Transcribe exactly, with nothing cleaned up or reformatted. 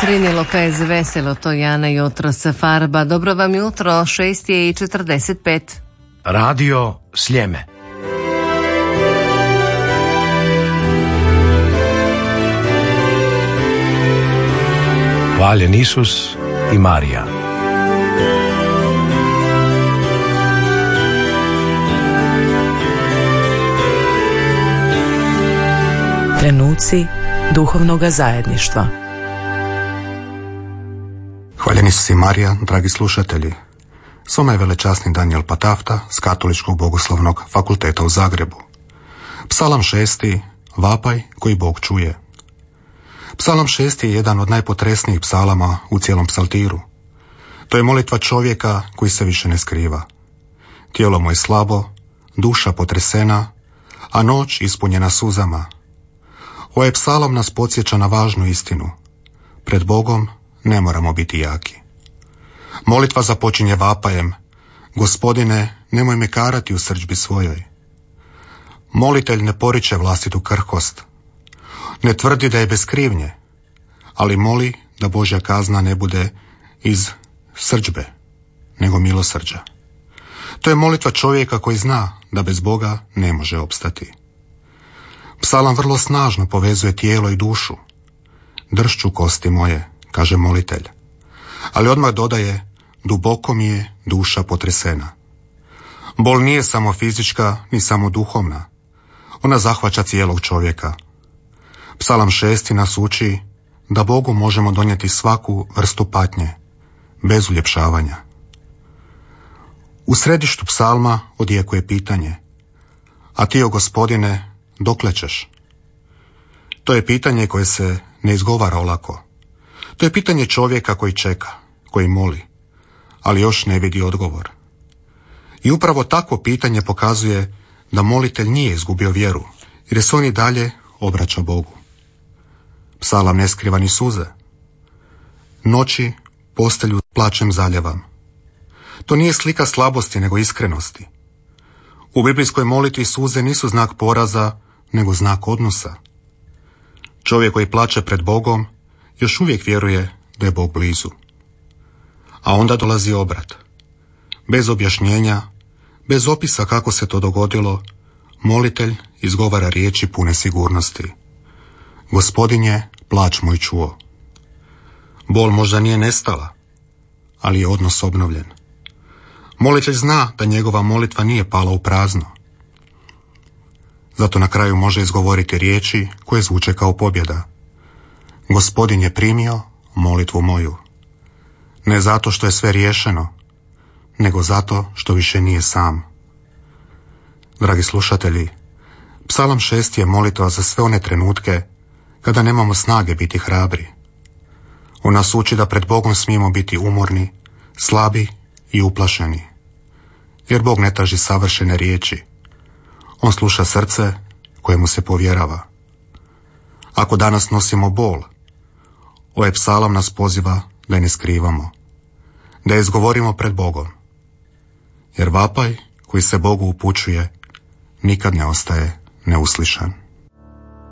Trini Lopez, veselo to Jana jutros farba. Dobro vam jutro, šest je i četrdeset pet. Radio Sljeme. Hvaljen Isus i Marija. Trenuci duhovnoga zajedništva. Hvaljen Isus i Marija, dragi slušatelji. S vama je velečasni Danijel Patafta s Katoličkog bogoslovnog fakulteta u Zagrebu. Psalam šesti, vapaj koji Bog čuje. Psalam šesti je jedan od najpotresnijih psalama u cijelom psaltiru. To je molitva čovjeka koji se više ne skriva. Tijelo mu je slabo, duša potresena, a noć ispunjena suzama. Ovaj psalam nas podsjeća na važnu istinu. Pred Bogom ne moramo biti jaki. Molitva započinje vapajem: Gospodine, nemoj me karati u srdžbi svojoj. Molitelj ne poriče vlastitu krhkost. Ne tvrdi da je bez krivnje, ali moli da Božja kazna ne bude iz srdžbe, nego milosrđa. To je molitva čovjeka koji zna da bez Boga ne može opstati. Psalam vrlo snažno povezuje tijelo i dušu. Dršću kosti moje, kaže molitelj. Ali odmah dodaje: duboko mi je duša potresena. Bol nije samo fizička, ni samo duhovna. Ona zahvaća cijelog čovjeka. Psalam šesti nas uči da Bogu možemo donijeti svaku vrstu patnje, bez uljepšavanja. U središtu psalma odjekuje pitanje: a ti, o Gospodine, dokle ćeš? To je pitanje koje se ne izgovara olako. To je pitanje čovjeka koji čeka, koji moli, ali još ne vidi odgovor. I upravo takvo pitanje pokazuje da molitelj nije izgubio vjeru, jer se on i dalje obraća Bogu. Psalam ne skriva ni suze. Noći postelju plačem zaljevam. To nije slika slabosti, nego iskrenosti. U biblijskoj molitvi suze nisu znak poraza, nego znak odnosa. Čovjek koji plače pred Bogom još uvijek vjeruje da je Bog blizu. A onda dolazi obrat. Bez objašnjenja, bez opisa kako se to dogodilo, molitelj izgovara riječi pune sigurnosti: Gospodin je plač moj čuo. Bol možda nije nestala, ali je odnos obnovljen. Molitelj zna da njegova molitva nije pala u prazno. Zato na kraju može izgovoriti riječi koje zvuče kao pobjeda: Gospodin je primio molitvu moju. Ne zato što je sve riješeno, nego zato što više nije sam. Dragi slušatelji, Psalam šesti je molitva za sve one trenutke kada nemamo snage biti hrabri. On nas uči da pred Bogom smijemo biti umorni, slabi i uplašeni. Jer Bog ne traži savršene riječi. On sluša srce kojemu se povjerava. Ako danas nosimo bol, ovaj psalam nas poziva da je ne skrivamo, da je izgovorimo pred Bogom. Jer vapaj koji se Bogu upućuje nikad ne ostaje neuslišan.